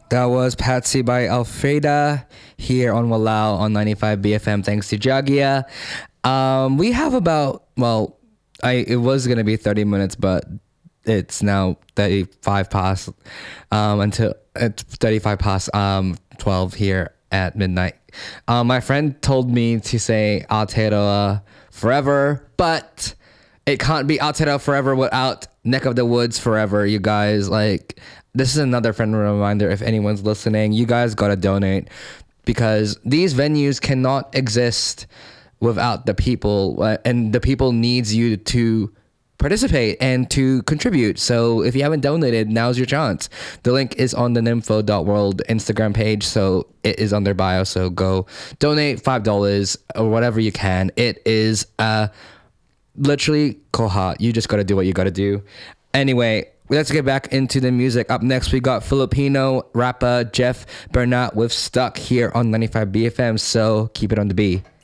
That was Patsy by Alfreda here on Walao on 95 BFM. Thanks to Jagia. We have about, well, it was going to be 30 minutes, but it's now 35 past, until it's 35 past 12 here at midnight. My friend told me to say Aotearoa forever, but it can't be Aotearoa forever without Neck of the Woods forever, you guys. Like, this is another friendly reminder, if anyone's listening, you guys gotta donate, because these venues cannot exist without the people, and the people needs you to participate and to contribute. So if you haven't donated, now's your chance. The link is on the nympho.world Instagram page, so it is on their bio. So go donate $5 or whatever you can. It is literally koha. You just gotta do what you gotta do. Anyway, let's get back into the music. Up next, we got Filipino rapper Jeff Bernat with Stuck here on 95 BFM. So keep it on the B.